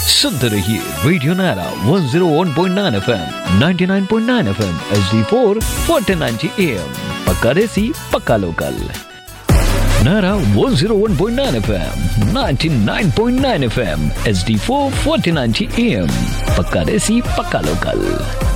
सुनते रहिए रेडियो नारा 101.9 FM, 99.9 FM, HD4 1490 AM। पक्का देसी पक्का लोकल। नारा 101.9 FM, 99.9 FM, HD4 1490 AM। पक्का देसी पक्का लोकल।